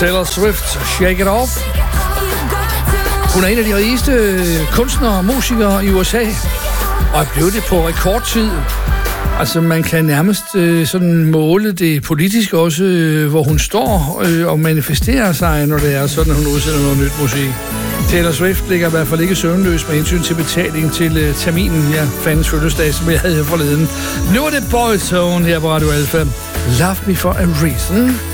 Taylor Swift, Shake It Off. Hun er en af de rigeste kunstnere og musikere i USA, og er blevet det på rekordtid. Altså, man kan nærmest sådan måle det politisk også, hvor hun står og manifesterer sig, når det er sådan, at hun udsender noget nyt musik. Taylor Swift ligger i hvert fald ikke søvnløs med hensyn til betaling til terminen. Jeg fandt fødselsdag, som jeg havde her forleden. Nu er det Boyzone her på Radio Alpha. Love Me For A Reason.